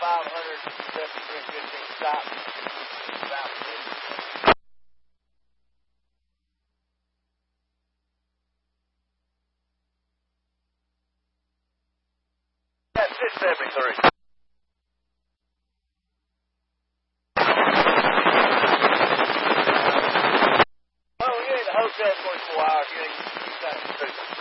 573.15 stop. That's 673. Well, you're in the hotel 24 hours. You ain't